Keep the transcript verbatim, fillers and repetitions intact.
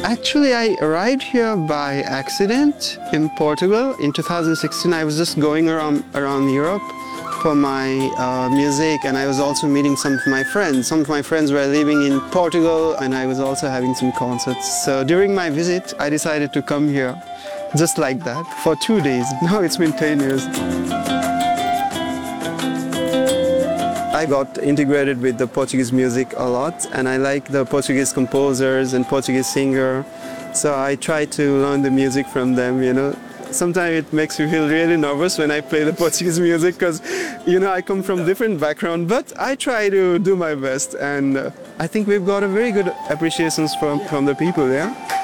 Actually, I arrived here by accident in Portugal. In two thousand sixteen, I was just going around, around Europe for my uh, music, and I was also meeting some of my friends. Some of my friends were living in Portugal, and I was also having some concerts. So during my visit, I decided to come here, just like that, for two days. Now it's been ten years. I got integrated with the Portuguese music a lot, and I like the Portuguese composers and Portuguese singers. So I try to learn the music from them, you know. Sometimes it makes me feel really nervous when I play the Portuguese music because, you know, I come from different background, but I try to do my best, and uh, I think we've got a very good appreciation from, from the people, yeah.